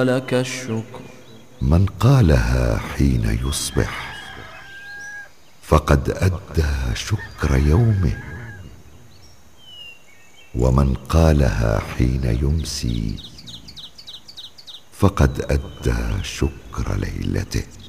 ولك الشكر. من قالها حين يصبح فقد أدى شكر يومه، ومن قالها حين يمسي فقد أدى شكر ليلته.